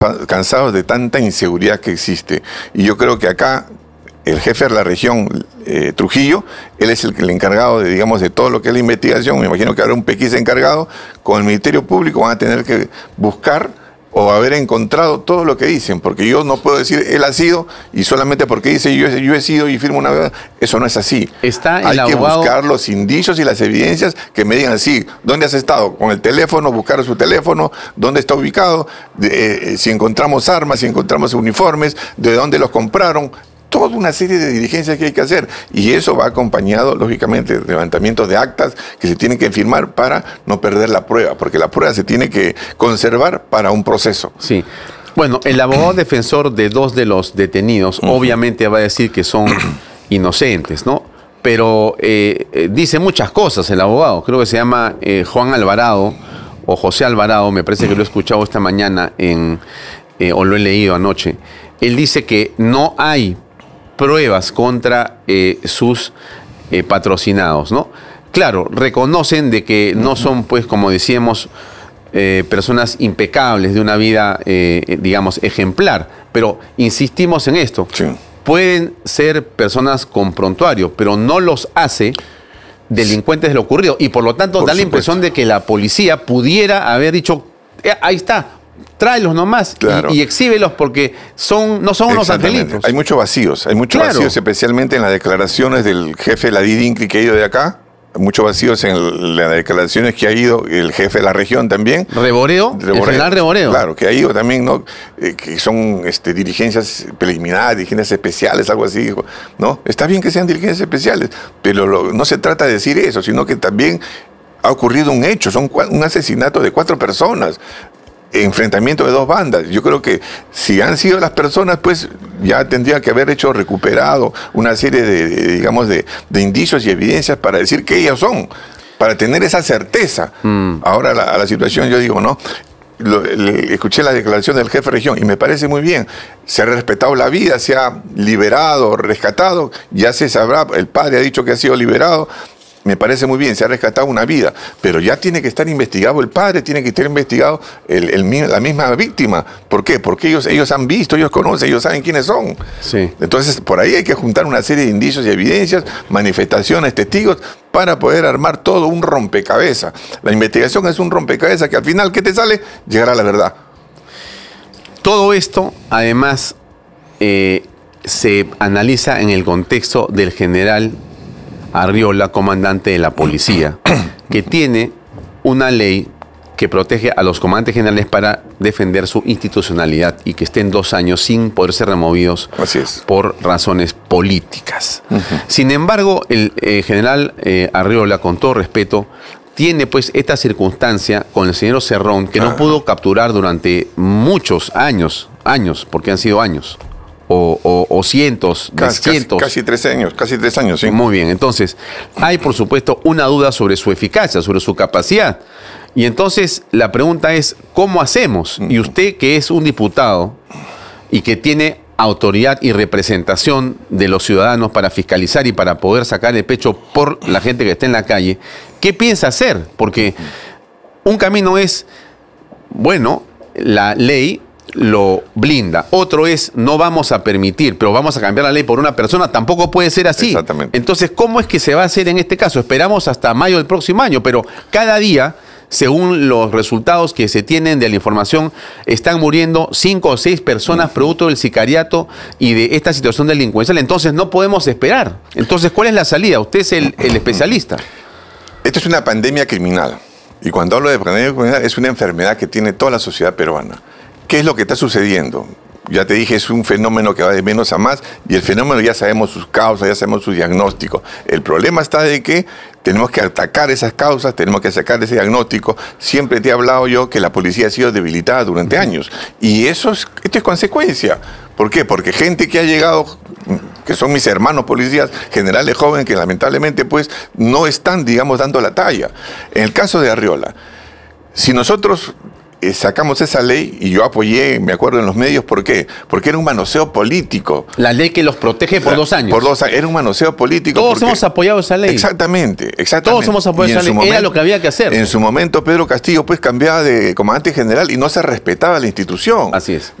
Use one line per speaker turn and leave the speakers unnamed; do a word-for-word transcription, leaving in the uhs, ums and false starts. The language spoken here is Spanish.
cansados de tanta inseguridad que existe. Y yo creo que acá el jefe de la región, eh, Trujillo, él es el, el encargado de, digamos, de todo lo que es la investigación. Me imagino que habrá un pesquisa encargado. Con el Ministerio Público van a tener que buscar o haber encontrado todo lo que dicen, porque yo no puedo decir él ha sido y solamente porque dice yo, yo he sido y firmo una vez, eso no es así.
Está el
Hay que
abogado...
buscar los indicios y las evidencias que me digan, sí, ¿dónde has estado? Con el teléfono, buscar su teléfono, dónde está ubicado, de, eh, si encontramos armas, si encontramos uniformes, de dónde los compraron. Toda una serie de diligencias que hay que hacer y eso va acompañado, lógicamente, de levantamientos de actas que se tienen que firmar para no perder la prueba, porque la prueba se tiene que conservar para un proceso.
Sí. Bueno, el abogado defensor de dos de los detenidos uh-huh. obviamente va a decir que son inocentes, ¿no? Pero eh, eh, dice muchas cosas el abogado. Creo que se llama eh, Juan Alvarado o José Alvarado, me parece que lo he escuchado esta mañana en, eh, o lo he leído anoche. Él dice que no hay pruebas contra eh, sus eh, patrocinados, ¿no? Claro, reconocen de que no son, pues, como decíamos, eh, personas impecables de una vida, eh, digamos, ejemplar, pero insistimos en esto.
Sí.
Pueden ser personas con prontuario, pero no los hace delincuentes de lo ocurrido. Y por lo tanto
por
da la
supuesto.
impresión de que la policía pudiera haber dicho, eh, ahí está, tráelos nomás claro. y, y exhíbelos porque son, no son unos angelitos.
Hay muchos vacíos, hay muchos claro. vacíos, especialmente en las declaraciones del jefe de la Didincri que ha ido de acá. Muchos vacíos en las declaraciones que ha ido el jefe de la región también.
Reboreo, Reboreo. El general Reboreo.
Claro, que ha ido también, ¿no? Eh, que son este, diligencias preliminares, diligencias especiales, algo así, ¿no? Está bien que sean diligencias especiales, pero lo, no se trata de decir eso, sino que también ha ocurrido un hecho, son un asesinato de cuatro personas. Enfrentamiento de dos bandas. Yo creo que si han sido las personas, pues ya tendría que haber hecho recuperado una serie de, de digamos, de, de indicios y evidencias para decir que ellos son, para tener esa certeza. Mm. Ahora la, la situación, yo digo, ¿no? Lo, le, escuché la declaración del jefe de región y me parece muy bien. Se ha respetado la vida, se ha liberado, rescatado, ya se sabrá, el padre ha dicho que ha sido liberado. Me parece muy bien, se ha rescatado una vida, pero ya tiene que estar investigado el padre, tiene que estar investigado el, el, la misma víctima. ¿Por qué? Porque ellos, ellos han visto, ellos conocen, ellos saben quiénes son.
Sí.
Entonces, por ahí hay que juntar una serie de indicios y evidencias, manifestaciones, testigos, para poder armar todo un rompecabezas. La investigación es un rompecabezas que al final, ¿qué te sale? Llegar a la verdad.
Todo esto, además, eh, se analiza en el contexto del general Arriola, comandante de la policía, que tiene una ley que protege a los comandantes generales para defender su institucionalidad y que estén dos años sin poder ser removidos
Así es.
por razones políticas. Uh-huh. Sin embargo, el eh, general eh, Arriola, con todo respeto, tiene pues esta circunstancia con el señor Cerrón, que no pudo capturar durante muchos años, años, porque han sido años. O, o, o cientos,
casi,
de cientos.
Casi, casi tres años, casi tres años, sí.
Muy bien, entonces, hay por supuesto una duda sobre su eficacia, sobre su capacidad. Y entonces la pregunta es, ¿cómo hacemos? Y usted, que es un diputado y que tiene autoridad y representación de los ciudadanos para fiscalizar y para poder sacar el pecho por la gente que está en la calle, ¿qué piensa hacer? Porque un camino es, bueno, la ley lo blinda. Otro es, no vamos a permitir, pero vamos a cambiar la ley por una persona. Tampoco puede ser así.
Exactamente.
Entonces, ¿cómo es que se va a hacer en este caso? Esperamos hasta mayo del próximo año, pero cada día, según los resultados que se tienen de la información, están muriendo cinco o seis personas uh-huh. producto del sicariato y de esta situación delincuencial. Entonces, no podemos esperar. Entonces, ¿cuál es la salida? Usted es el, el especialista.
Esto es una pandemia criminal. Y cuando hablo de pandemia criminal, es una enfermedad que tiene toda la sociedad peruana. ¿Qué es lo que está sucediendo? Ya te dije, es un fenómeno que va de menos a más y el fenómeno ya sabemos sus causas, ya sabemos su diagnóstico. El problema está de que tenemos que atacar esas causas, tenemos que sacar ese diagnóstico. Siempre te he hablado yo que la policía ha sido debilitada durante años y eso es, esto es consecuencia. ¿Por qué? Porque gente que ha llegado, que son mis hermanos policías, generales jóvenes que lamentablemente pues no están, digamos, dando la talla. En el caso de Arriola, si nosotros eh, sacamos esa ley y yo apoyé, me acuerdo en los medios, ¿por qué? Porque era un manoseo político.
La ley que los protege por
La,
dos años.
Por dos años, era un manoseo político.
Todos
porque,
hemos apoyado esa ley.
Exactamente, exactamente.
Todos hemos apoyado esa ley, momento, era lo que había que hacer.
En su momento Pedro Castillo pues cambiaba de comandante general y no se respetaba la institución.
Así es.